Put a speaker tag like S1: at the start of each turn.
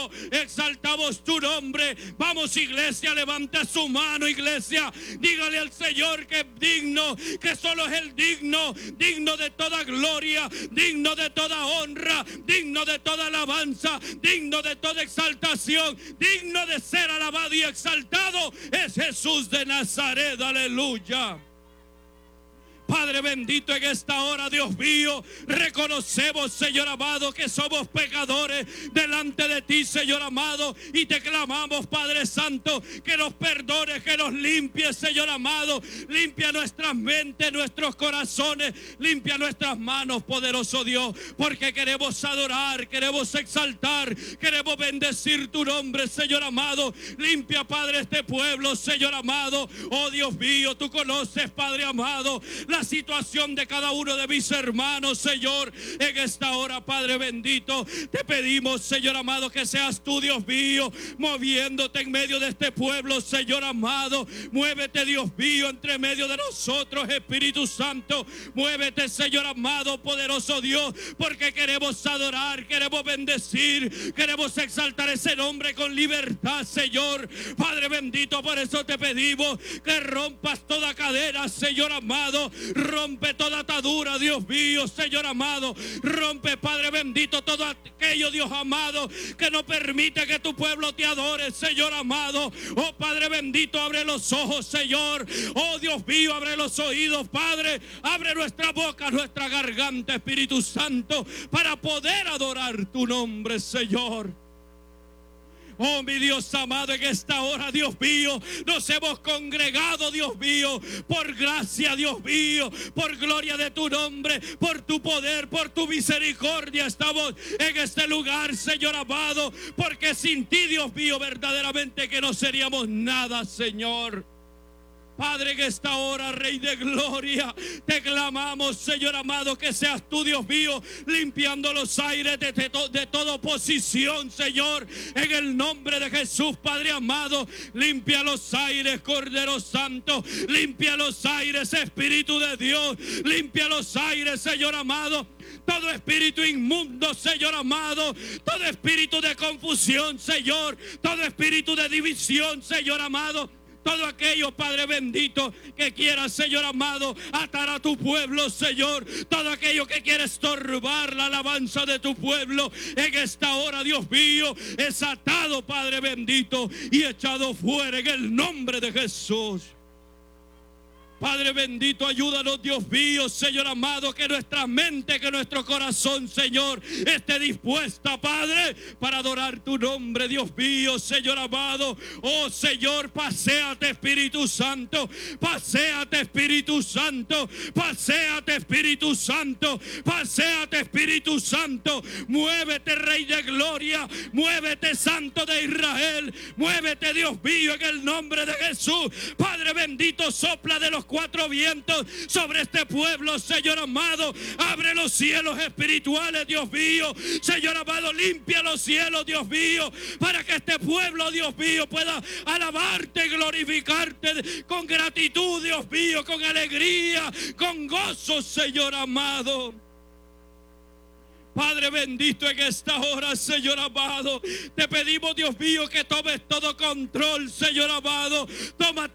S1: mío, exaltamos tu nombre. Vamos, iglesia, levanta su mano, iglesia. Dígale al Señor que es digno, que solo es el digno, digno de toda gloria, digno de toda honra, digno de toda alabanza, digno de toda exaltación, digno de ser alabado y exaltado es Jesús de Nazaret. Aleluya. Padre bendito, en esta hora, Dios mío, reconocemos, Señor amado, que somos pecadores delante de ti, Señor amado, y te clamamos, Padre Santo, que nos perdones, que nos limpies, Señor amado. Limpia nuestras mentes, nuestros corazones, limpia nuestras manos, poderoso Dios, porque queremos adorar, queremos exaltar, queremos bendecir tu nombre, Señor amado. Limpia, Padre, este pueblo, Señor amado. Oh Dios mío, tú conoces, Padre amado, la situación de cada uno de mis hermanos, Señor. En esta hora, Padre bendito, te pedimos, Señor amado, que seas tú, Dios mío, moviéndote en medio de este pueblo, Señor amado. Muévete, Dios mío, entre medio de nosotros, Espíritu Santo. Muévete, Señor amado, poderoso Dios, porque queremos adorar, queremos bendecir, queremos exaltar ese nombre con libertad, Señor. Padre bendito, por eso te pedimos que rompas toda cadena, Señor amado. Rompe toda atadura, Dios mío, Señor amado. Rompe, Padre bendito, todo aquello, Dios amado, que no permite que tu pueblo te adore, Señor amado. Oh Padre bendito, abre los ojos, Señor. Oh Dios mío, abre los oídos, Padre. Abre nuestra boca, nuestra garganta, Espíritu Santo, para poder adorar tu nombre, Señor. Oh mi Dios amado, en esta hora, Dios mío, nos hemos congregado, Dios mío, por gracia, Dios mío, por gloria de tu nombre, por tu poder, por tu misericordia. Estamos en este lugar, Señor amado, porque sin ti, Dios mío, verdaderamente que no seríamos nada, Señor. Padre, en esta hora, Rey de gloria, te clamamos, Señor amado, que seas tú, Dios mío, limpiando los aires de toda oposición, Señor, en el nombre de Jesús, Padre amado. Limpia los aires, Cordero Santo, limpia los aires, Espíritu de Dios, limpia los aires, Señor amado. Todo espíritu inmundo, Señor amado, todo espíritu de confusión, Señor, todo espíritu de división, Señor amado. Todo aquello, Padre bendito, que quiera, Señor amado, atar a tu pueblo, Señor. Todo aquello que quiera estorbar la alabanza de tu pueblo, en esta hora, Dios mío, es atado, Padre bendito, y echado fuera en el nombre de Jesús. Padre bendito, ayúdanos, Dios mío, Señor amado, que nuestra mente, que nuestro corazón, Señor, esté dispuesta, Padre, para adorar tu nombre, Dios mío, Señor amado. Oh Señor, paséate, Espíritu Santo, paséate, Espíritu Santo, paséate, Espíritu Santo, paséate, Espíritu Santo. Muévete, Rey de gloria, muévete, Santo de Israel, muévete, Dios mío, en el nombre de Jesús. Padre bendito, sopla de los cuatro vientos sobre este pueblo, Señor amado. Abre los cielos espirituales, Dios mío, Señor amado. Limpia los cielos, Dios mío, para que este pueblo, Dios mío, pueda alabarte, glorificarte con gratitud, Dios mío, con alegría, con gozo, Señor amado. Padre bendito, en esta hora, Señor amado, te pedimos, Dios mío, que tomes todo control, Señor amado. Toma